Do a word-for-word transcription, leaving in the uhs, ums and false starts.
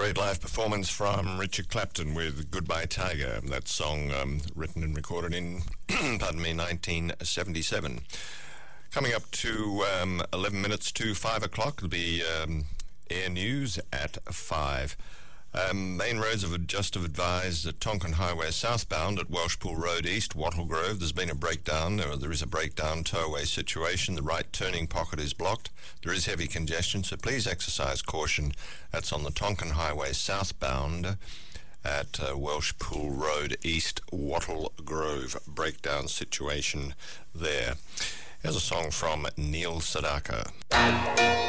Great live performance from Richard Clapton with Goodbye Tiger. That song um, written and recorded in, pardon me, nineteen seventy-seven. Coming up to um, eleven minutes to five o'clock, it'll be um, Air News at five. Um, main roads have just have advised that Tonkin Highway southbound at Welshpool Road East, Wattle Grove, there's been a breakdown, or there is a breakdown towaway situation. The right turning pocket is blocked. There is heavy congestion, so please exercise caution. That's on the Tonkin Highway southbound at uh, Welshpool Road East, Wattle Grove. Breakdown situation there. Here's a song from Neil Sedaka.